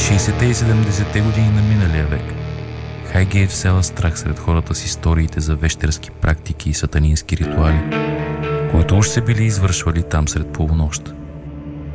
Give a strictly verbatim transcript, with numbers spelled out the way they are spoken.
шейсетте и седемдесетте години на миналия век Хайгейт всела страх сред хората с историите за вещерски практики и сатанински ритуали, които уж се били извършвали там сред полунощ.